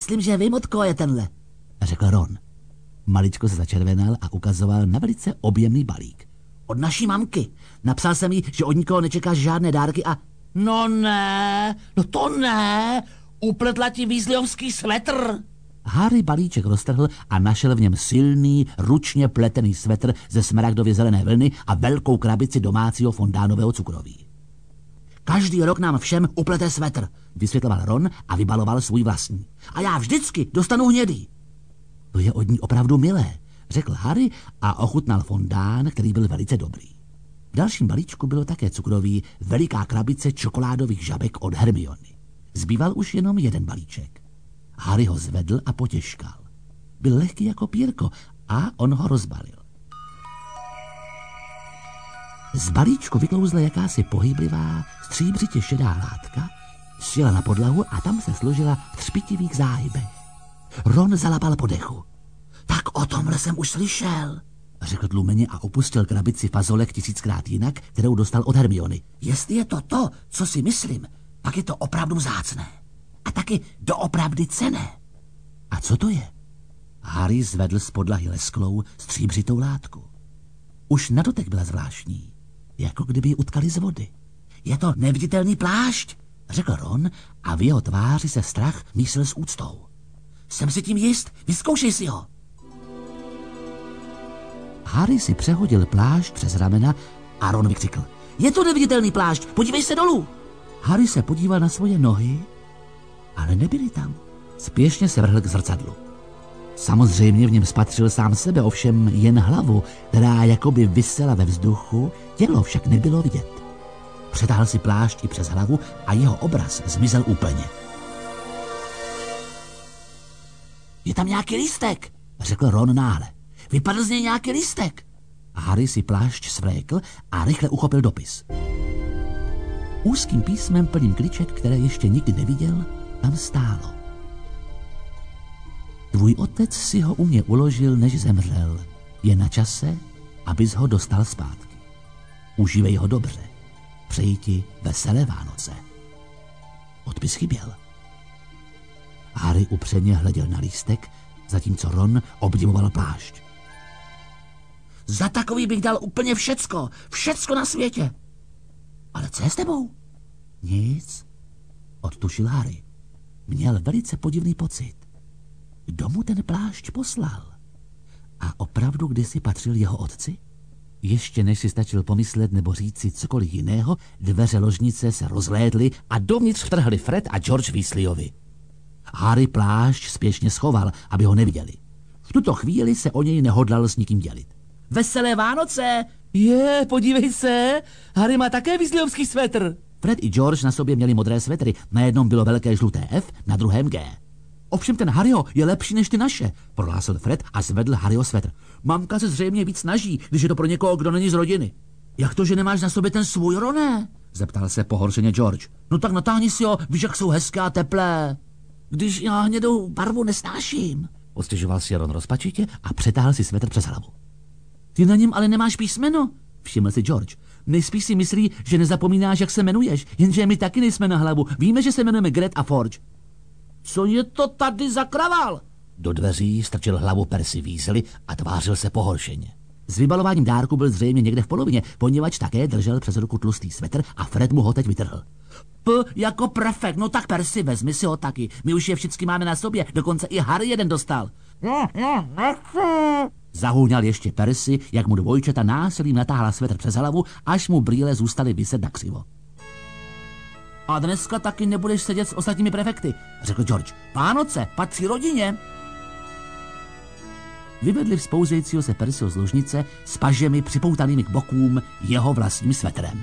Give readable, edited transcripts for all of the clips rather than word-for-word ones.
myslím, že vím, od koho je tenhle, řekl Ron. Maličko se začervenal a ukazoval na velice objemný balík. Od naší mamky. Napsal jsem jí, že od nikoho nečekáš žádné dárky a... No ne, no to ne, upletla ti Weasleyovský svetr. Harry balíček roztrhl a našel v něm silný, ručně pletený svetr ze smaragdově zelené vlny a velkou krabici domácího fondánového cukroví. Každý rok nám všem uplete svetr, vysvětloval Ron a vybaloval svůj vlastní. A já vždycky dostanu hnědý. To je od ní opravdu milé, řekl Harry a ochutnal fondán, který byl velice dobrý. V dalším balíčku bylo také cukroví, veliká krabice čokoládových žabek od Hermiony. Zbýval už jenom jeden balíček. Harry ho zvedl a potěžkal. Byl lehký jako pírko a on ho rozbalil. Z balíčku vyklouzla jakási pohyblivá, stříbřitě šedá látka, sjela na podlahu a tam se složila v třpitivých záhybech. Ron zalapal po dechu. Tak o tomhle jsem už slyšel, řekl tlumeně a opustil krabici fazolek 1000krát jinak, kterou dostal od Hermiony. Jestli je to, co si myslím, pak je to opravdu vzácné. A taky doopravdy cenné. A co to je? Harry zvedl z podlahy lesklou stříbřitou látku. Už na dotek byla zvláštní, jako kdyby ji utkali z vody. Je to neviditelný plášť, řekl Ron a v jeho tváři se strach mísil s úctou. Jsem si tím jist, vyzkoušej si ho. Harry si přehodil plášť přes ramena a Ron vykřikl. Je to neviditelný plášť, podívej se dolů. Harry se podíval na svoje nohy, ale nebyly tam. Spěšně se vrhl k zrcadlu. Samozřejmě v něm spatřil sám sebe, ovšem jen hlavu, která jakoby visela ve vzduchu, tělo však nebylo vidět. Přetáhl si plášť i přes hlavu a jeho obraz zmizel úplně. Je tam nějaký lístek, řekl Ron náhle. Vypadl z něj nějaký lístek. Harry si plášť svlékl a rychle uchopil dopis. Úzkým písmem plným kliček, které ještě nikdy neviděl, tam stálo. Tvůj otec si ho u mě uložil, než zemřel. Je na čase, abys ho dostal zpátky. Užívej ho dobře. Přeji ti veselé Vánoce. Odpis chyběl. Harry upředně hleděl na lístek, zatímco Ron obdivoval plášť. Za takový bych dal úplně všecko na světě. Ale co je s tebou? Nic, odtušil Harry. Měl velice podivný pocit. Kdo mu ten plášť poslal? A opravdu kdysi patřil jeho otci? Ještě než si stačil pomyslet nebo říci cokoliv jiného, dveře ložnice se rozhlédly a dovnitř vtrhli Fred a George Weasleyovi. Harry plášť spěšně schoval, aby ho neviděli. V tuto chvíli se o něj nehodlal s nikým dělit. Veselé Vánoce! Podívej se, Harry má také Weasleyovský svetr. Fred i George na sobě měli modré svetry, na jednom bylo velké žluté F, na druhém G. Ovšem ten Harryho je lepší než ty naše, prohlásil Fred a zvedl Harryho svetr. Mamka se zřejmě víc snaží, když je to pro někoho, kdo není z rodiny. Jak to, že nemáš na sobě ten svůj, Roné? Zeptal se pohoršeně George. No tak natáhni si ho, víš, jak jsou hezké a teplé. Když já hnědou barvu nesnáším. Postěžoval si Ron rozpačitě a přetáhl si svetr přes hlavu. Ty na něm ale nemáš písmeno, všiml si George. Nejspíš si myslí, že nezapomínáš, jak se jmenuješ, jenže my taky nejsme na hlavu. Víme, že se jmenujeme Gret a Forge. Co je to tady za kravál? Do dveří strčil hlavu Percy Weasley a tvářil se pohoršeně. S vybalováním dárku byl zřejmě někde v polovině, poněvadž také držel přes ruku tlustý svetr a Fred mu ho teď vytrhl. P jako prefekt, no tak Percy, vezmi si ho taky. My už je všichni máme na sobě, dokonce i Harry jeden dostal. Zahůňal ještě Percy, jak mu dvojčata násilím natáhla svetr přes hlavu, až mu brýle zůstaly viset na křivo. A dneska taky nebudeš sedět s ostatními prefekty, řekl George. Vánoce patří rodině. Vyvedli vzpouzejícího se Percyho z ložnice s pažemi připoutanými k bokům jeho vlastním svetrem.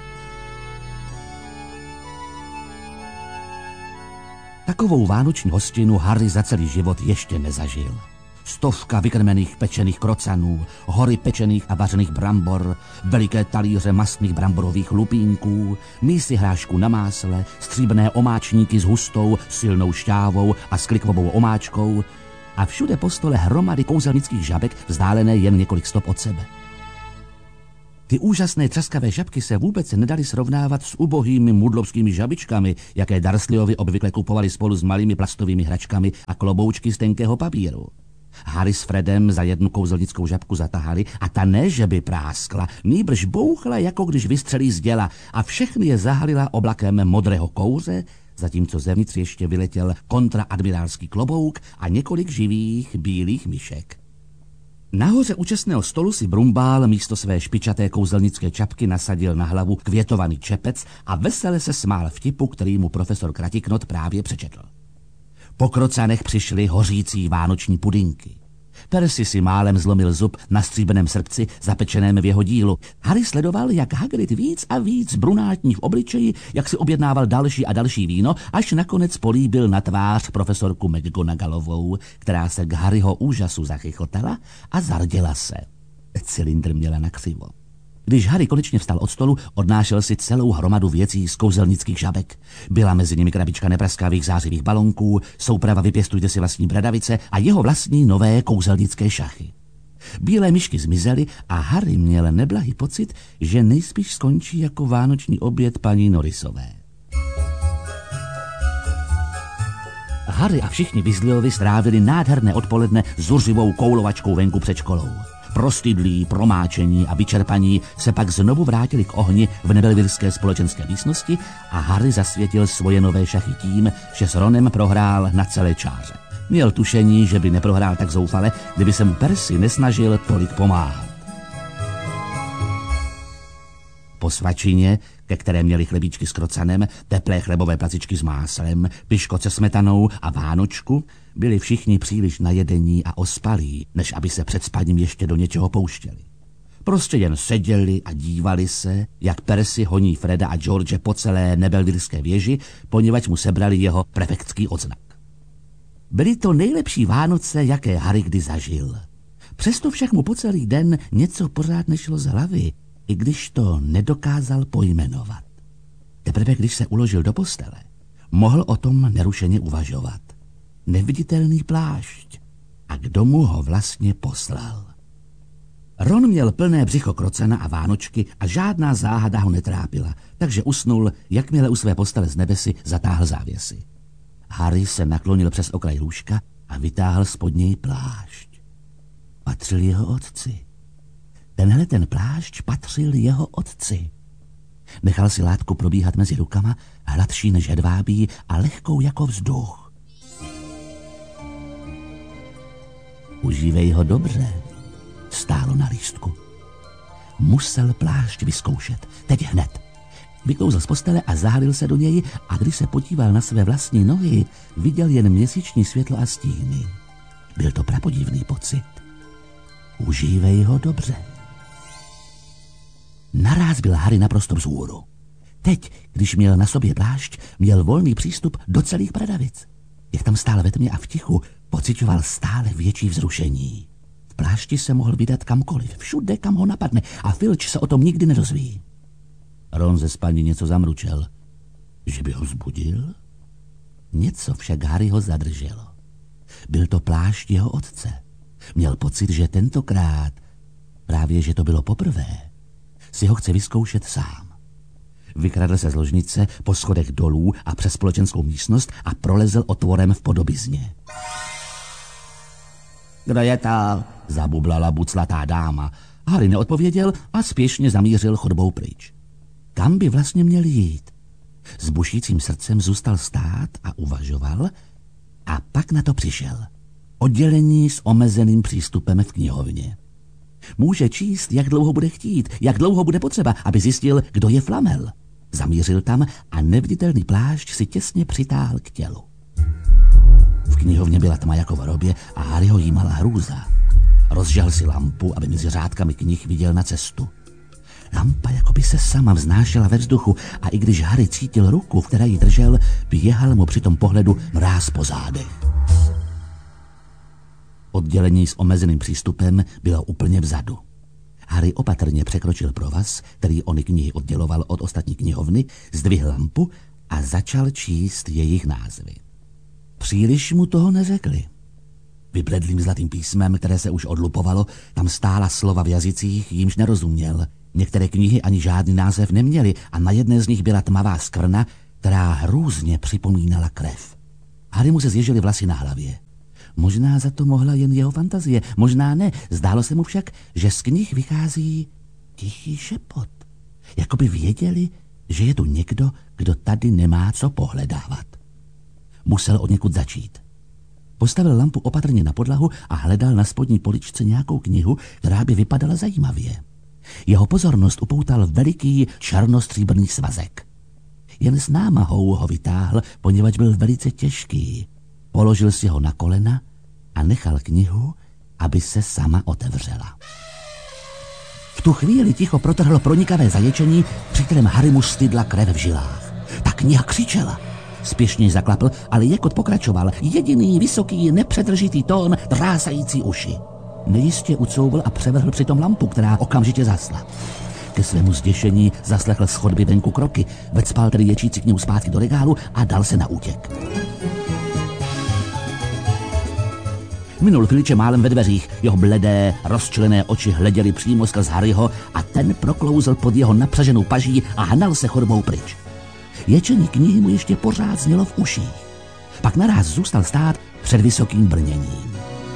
Takovou vánoční hostinu Harry za celý život ještě nezažil. 100 vykrmených pečených krocanů, hory pečených a vařených brambor, veliké talíře mastných bramborových lupínků, mísy hrášku na másle, stříbrné omáčníky s hustou, silnou šťávou a s klikvovou omáčkou a všude po stole hromady kouzelnických žabek vzdálené jen několik stop od sebe. Ty úžasné třaskavé žabky se vůbec nedaly srovnávat s ubohými mudlovskými žabičkami, jaké Dursleyovi obvykle kupovali spolu s malými plastovými hračkami a kloboučky z tenkého papíru. Harry s Fredem za jednu kouzelnickou žabku zatahali a ta ne, že by práskla, nýbrž bouchla, jako když vystřelí z děla a všechny je zahalila oblakem modrého kouře, zatímco zevnitř ještě vyletěl kontraadmirálský klobouk a několik živých bílých myšek. Nahoře účestného stolu si Brumbál místo své špičaté kouzelnické čapky nasadil na hlavu květovaný čepec a vesele se smál vtipu, který mu profesor Kratiknot právě přečetl. Po krocanech přišly hořící vánoční pudinky. Percy si málem zlomil zub na stříbrném srpci zapečeném v jeho dílu. Harry sledoval, jak Hagrid víc a víc brunátní v obličeji, jak si objednával další a další víno, až nakonec políbil na tvář profesorku McGonagallovou, která se k Harryho úžasu zachychotala a zarděla se. Cylindr měla nakřivo. Když Harry konečně vstal od stolu, odnášel si celou hromadu věcí z kouzelnických žabek. Byla mezi nimi krabička nepraskavých zářivých balonků, souprava Vypěstujte si vlastní bradavice a jeho vlastní nové kouzelnické šachy. Bílé myšky zmizely a Harry měl neblahý pocit, že nejspíš skončí jako vánoční oběd paní Norrisové. Harry a všichni Weasleyovi strávili nádherné odpoledne zuřivou koulovačkou venku před školou. Prostydlí, promáčení a vyčerpaní se pak znovu vrátili k ohni v Nevillevilské společenské místnosti a Harry zasvětil svoje nové šachy tím, že s Ronem prohrál na celé čáře. Měl tušení, že by neprohrál tak zoufale, kdyby se mu Percy nesnažil tolik pomáhat. Po svačině, ke které měli chlebíčky s krocanem, teplé chlebové placičky s máslem, piškot se smetanou a vánočku, byli všichni příliš najedení a ospalí, než aby se před spaním ještě do něčeho pouštěli. Prostě jen seděli a dívali se, jak Percy honí Freda a George po celé Nevillevilské věži, poněvadž mu sebrali jeho prefektský odznak. Byly to nejlepší Vánoce, jaké Harry kdy zažil. Přesto však mu po celý den něco pořád nešlo z hlavy, i když to nedokázal pojmenovat. Teprve když se uložil do postele, mohl o tom nerušeně uvažovat. Neviditelný plášť. A kdo mu ho vlastně poslal? Ron měl plné břicho krocana a vánočky a žádná záhada ho netrápila, takže usnul, jakmile u své postele z nebesy zatáhl závěsy. Harry se naklonil přes okraj lůžka a vytáhl spod něj plášť. Patřil jeho otci. Tenhle ten plášť patřil jeho otci. Nechal si látku probíhat mezi rukama, hladší než hedvábí a lehkou jako vzduch. Užívej ho dobře, stálo na lístku. Musel plášť vyzkoušet, teď hned. Vyklouzl z postele a zahalil se do něj a když se podíval na své vlastní nohy, viděl jen měsíční světlo a stíny. Byl to prapodivný pocit. Užívej ho dobře. Naráz byl Harry naprosto vzhůru. Teď, když měl na sobě plášť, měl volný přístup do celých bradavic. Jak tam stál ve tmě a v tichu, pociťoval stále větší vzrušení. V plášti se mohl vydat kamkoliv, všude, kam ho napadne a Filč se o tom nikdy nedozví. Ron ze spaní něco zamručel. Že by ho vzbudil? Něco však Harryho zadrželo. Byl to plášť jeho otce. Měl pocit, že tentokrát, právě že to bylo poprvé, si ho chce vyzkoušet sám. Vykradl se z ložnice po schodech dolů a přes společenskou místnost a prolezl otvorem v podobizně. Kdo je to? Zabublala buclatá dáma. Harry neodpověděl a spěšně zamířil chodbou pryč. Kam by vlastně měl jít? S bušícím srdcem zůstal stát a uvažoval a pak na to přišel. Oddělení s omezeným přístupem v knihovně. Může číst, jak dlouho bude chtít, jak dlouho bude potřeba, aby zjistil, kdo je Flamel. Zamířil tam a neviditelný plášť si těsně přitáhl k tělu. V knihovně byla tma jako v hrobě a Harry ho jímala hrůza. Rozžal si lampu, aby mezi řádkami knih viděl na cestu. Lampa jakoby se sama vznášela ve vzduchu a i když Harry cítil ruku, v které ji držel, běhal mu při tom pohledu mráz po zádech. Oddělení s omezeným přístupem bylo úplně vzadu. Harry opatrně překročil provaz, který ony knihy odděloval od ostatní knihovny, zdvihl lampu a začal číst jejich názvy. Příliš mu toho neřekli. Vybledlým zlatým písmem, které se už odlupovalo, tam stála slova v jazycích, jímž nerozuměl. Některé knihy ani žádný název neměly a na jedné z nich byla tmavá skvrna, která hrůzně připomínala krev. Harrymu se zježily vlasy na hlavě. Možná za to mohla jen jeho fantazie, možná ne. Zdálo se mu však, že z knih vychází tichý šepot. Jakoby věděli, že je tu někdo, kdo tady nemá co pohledávat. Musel od někud začít. Postavil lampu opatrně na podlahu a hledal na spodní poličce nějakou knihu, která by vypadala zajímavě. Jeho pozornost upoutal veliký černostříbrný svazek. Jen s námahou ho vytáhl, poněvadž byl velice těžký. Položil si ho na kolena a nechal knihu, aby se sama otevřela. V tu chvíli ticho protrhlo pronikavé zaječení, při kterém Harrymu stydla krev v žilách. Ta kniha křičela. Spěšně zaklapl, ale Jekot pokračoval. Jediný, vysoký, nepřetržitý tón, drásající uši. Nejistě ucouvl a převrhl přitom lampu, která okamžitě zasla. Ke svému zděšení zaslechl z chodby venku kroky, vecpal tedy ječící knihu zpátky do regálu a dal se na útěk. Minul Filče málem ve dveřích, jeho bledé, rozčilené oči hleděly přímo skrz Harryho a ten proklouzl pod jeho napřaženou paží a hnal se chodbou pryč. Ječení knihy mu ještě pořád znělo v uších. Pak naráz zůstal stát před vysokým brněním.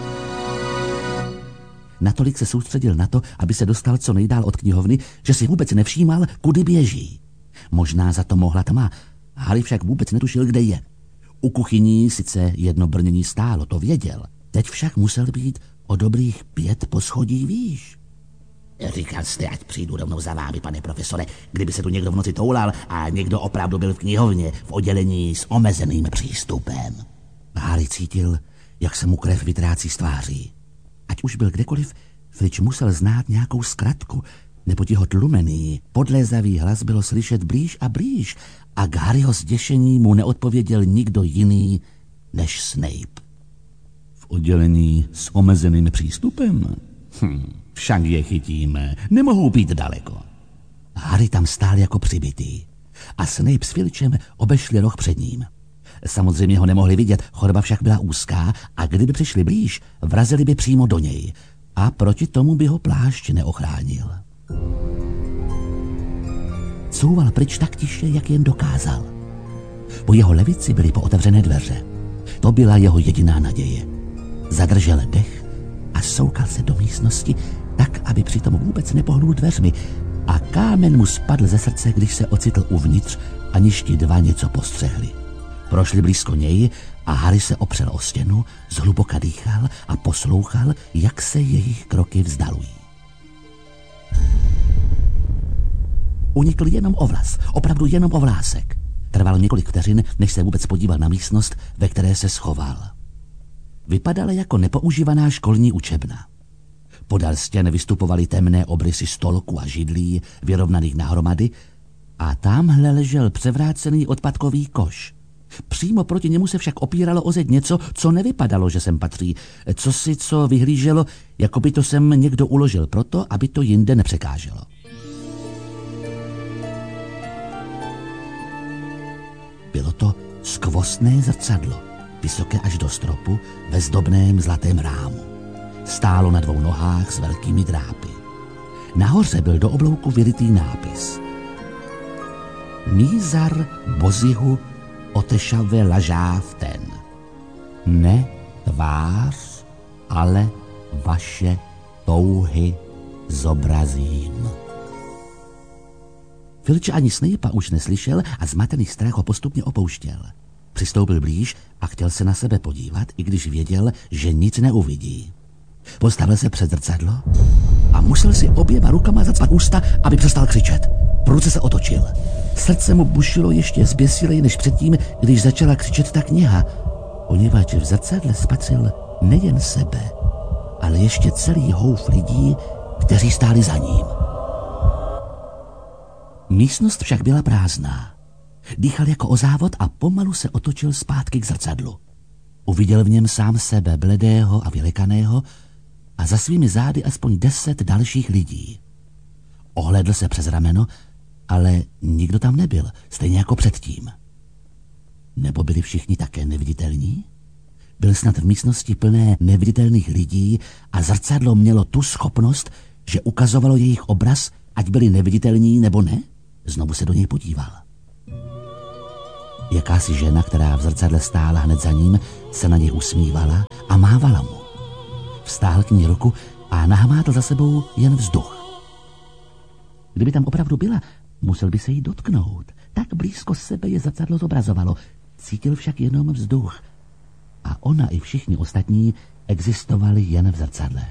Natolik se soustředil na to, aby se dostal co nejdál od knihovny, že si vůbec nevšímal, kudy běží. Možná za to mohla tma. Harry však vůbec netušil, kde je. U kuchyní sice jedno brnění stálo, to věděl. Teď však musel být o dobrých 5 poschodí výš. Říkal jste, ať přijdu rovnou za vámi, pane profesore, kdyby se tu někdo v noci toulal a někdo opravdu byl v knihovně v oddělení s omezeným přístupem. Harry cítil, jak se mu krev vytrácí z tváří. Ať už byl kdekoliv, Filč musel znát nějakou zkratku, neboť jeho tlumený, podlézavý hlas bylo slyšet blíž a blíž a k Harryho zděšení mu neodpověděl nikdo jiný než Snape. V oddělení s omezeným přístupem? Však je chytíme, nemohou být daleko. Harry tam stál jako přibitý a Snape s Filčem obešli roh před ním. Samozřejmě ho nemohli vidět, chodba však byla úzká a kdyby přišli blíž, vrazili by přímo do něj a proti tomu by ho plášť neochránil. Couval pryč tak tiše, jak jen dokázal. Po jeho levici byly pootevřené dveře. To byla jeho jediná naděje. Zadržel dech a soukal se do místnosti tak, aby přitom vůbec nepohnul dveřmi a kámen mu spadl ze srdce, když se ocitl uvnitř, aniž ti dva něco postřehli. Prošli blízko něj a Harry se opřel o stěnu, zhluboka dýchal a poslouchal, jak se jejich kroky vzdalují. Unikl jenom o vlas, opravdu jenom o vlásek. Trval několik vteřin, než se vůbec podíval na místnost, ve které se schoval. Vypadala jako nepoužívaná školní učebna. Podél stěn vystupovaly temné obrysy stolků a židlí, vyrovnaných nahromady, a tamhle ležel převrácený odpadkový koš. Přímo proti němu se však opíralo o zeď něco, co nevypadalo, že sem patří. Cosi, co vyhlíželo, jako by to sem někdo uložil proto, aby to jinde nepřekáželo. Bylo to skvostné zrcadlo, vysoké až do stropu, ve zdobném zlatém rámu. Stálo na 2 nohách s velkými drápy. Nahoře byl do oblouku vyrytý nápis. Mízar Bozihu Otešave lažávten. Ne tvář, ale vaše touhy zobrazím. Filč ani Snape'a už neslyšel a zmatený strach ho postupně opouštěl. Přistoupil blíž a chtěl se na sebe podívat, i když věděl, že nic neuvidí. Postavil se před zrcadlo a musel si oběma rukama zacpat ústa, aby přestal křičet. Prudce se otočil. Srdce mu bušilo ještě zběsileji než předtím, když začala křičet ta kniha, poněvadž v zrcadle spatřil nejen sebe, ale ještě celý houf lidí, kteří stáli za ním. Místnost však byla prázdná. Dýchal jako o závod a pomalu se otočil zpátky k zrcadlu. Uviděl v něm sám sebe, bledého a vylekaného, a za svými zády aspoň 10 dalších lidí. Ohlédl se přes rameno, ale nikdo tam nebyl, stejně jako předtím. Nebo byli všichni také neviditelní? Byl snad v místnosti plné neviditelných lidí a zrcadlo mělo tu schopnost, že ukazovalo jejich obraz, ať byli neviditelní nebo ne? Znovu se do něj podíval. Jakási žena, která v zrcadle stála hned za ním, se na něj usmívala a mávala mu. Vztáhl k ní ruku a nahmátl za sebou jen vzduch. Kdyby tam opravdu byla, musel by se jí dotknout. Tak blízko sebe je zrcadlo zobrazovalo. Cítil však jenom vzduch. A ona i všichni ostatní existovali jen v zrcadle.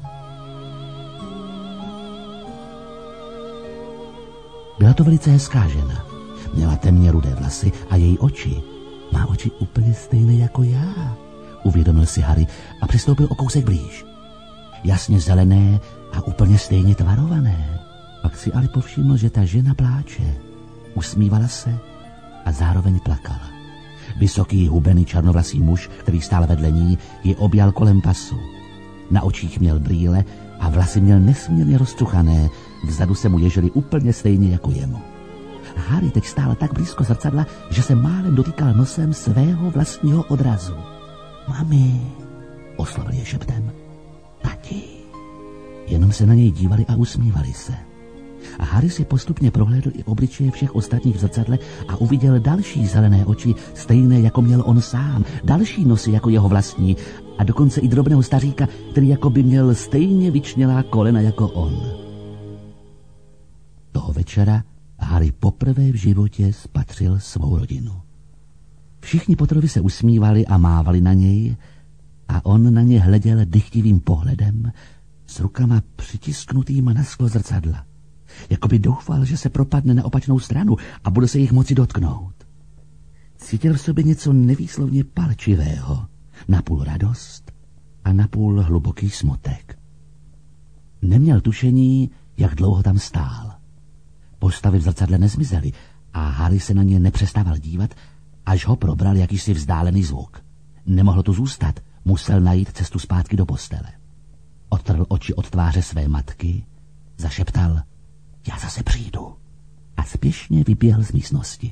Byla to velice hezká žena. Měla temně rudé vlasy a její oči. Má oči úplně stejné jako já, uvědomil si Harry a přistoupil o kousek blíž. Jasně zelené a úplně stejně tvarované. Pak si ale povšiml, že ta žena pláče. Usmívala se a zároveň plakala. Vysoký, hubený, černovlasý muž, který stál vedle ní, ji objal kolem pasu. Na očích měl brýle a vlasy měl nesmírně rozcuchané. Vzadu se mu ježily úplně stejně jako jemu. Harry teď stál tak blízko zrcadla, že se málem dotýkal nosem svého vlastního odrazu. Mami, oslovil je šeptem. Tati. Jenom se na něj dívali a usmívali se. A Harry si postupně prohlédl i obličeje všech ostatních v zrcadle a uviděl další zelené oči, stejné jako měl on sám, další nosy jako jeho vlastní a dokonce i drobného staříka, který jako by měl stejně vyčnělá kolena jako on. Toho večera Harry poprvé v životě spatřil svou rodinu. Všichni Potterovi se usmívali a mávali na něj a on na ně hleděl dychtivým pohledem s rukama přitisknutýma na sklo zrcadla. Jakoby doufal, že se propadne na opačnou stranu a bude se jich moci dotknout. Cítil v sobě něco nevýslovně palčivého, napůl radost a napůl hluboký smutek. Neměl tušení, jak dlouho tam stál. Postavy v zrcadle nezmizely a Harry se na ně nepřestával dívat, až ho probral jakýsi vzdálený zvuk. Nemohl tu zůstat, musel najít cestu zpátky do postele. Odtrhl oči od tváře své matky, zašeptal: Já zase přijdu. A spěšně vyběhl z místnosti.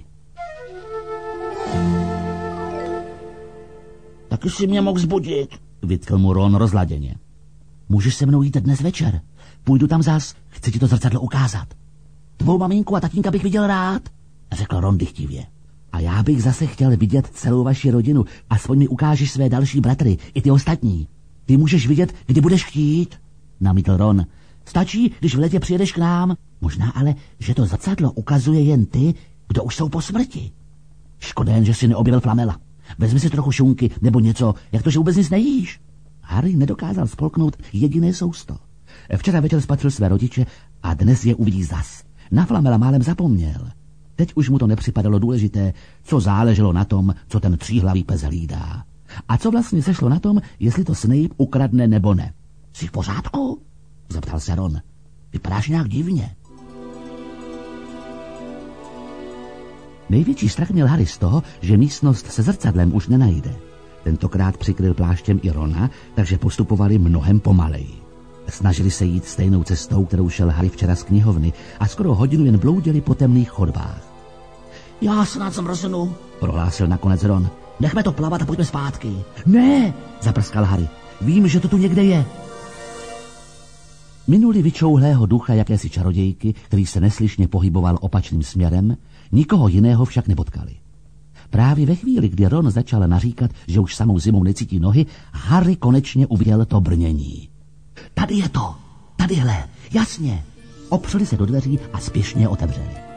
Taky si mě mohl zbudit, vytkl mu Ron rozladěně. Můžeš se mnou jít dnes večer? Půjdu tam zas, chci ti to zrcadlo ukázat. Tvou maminku a tatínka bych viděl rád, řekl Ron dychtivě. A já bych zase chtěl vidět celou vaši rodinu, aspoň mi ukážeš své další bratry, i ty ostatní. Ty můžeš vidět, kdy budeš chtít, namítl Ron. Stačí, když v létě přijedeš k nám. Možná ale, že to zrcadlo ukazuje jen ty, kdo už jsou po smrti. Škoda jen, že si neobjevil Flamela. Vezmi si trochu šunky nebo něco, jak to, že vůbec nic nejíš. Harry nedokázal spolknout jediné sousto. Včera večer spatřil své rodiče a dnes je uvidí zas. Na Flamela málem zapomněl. Teď už mu to nepřipadalo důležité, co záleželo na tom, co ten tříhlavý pes hlídá. A co vlastně sešlo na tom, jestli to Snape ukradne nebo ne. Jsi v pořádku? Zeptal se Ron. Vypadáš nějak divně. Největší strach měl Harry z toho, že místnost se zrcadlem už nenajde. Tentokrát přikryl pláštěm i Rona, takže postupovali mnohem pomaleji. Snažili se jít stejnou cestou, kterou šel Harry včera z knihovny a skoro hodinu jen bloudili po temných chodbách. Já snad zmrznu, prohlásil nakonec Ron. Nechme to plavat a pojďme zpátky. Ne, zaprskal Harry. Vím, že to tu někde je. Minuli vyčouhlého ducha jakési čarodějky, který se neslyšně pohyboval opačným směrem, nikoho jiného však nepotkali. Právě ve chvíli, kdy Ron začal naříkat, že už samou zimou necítí nohy, Harry konečně uviděl to brnění. Tady je to, tadyhle, jasně. Opřeli se do dveří a spěšně otevřeli.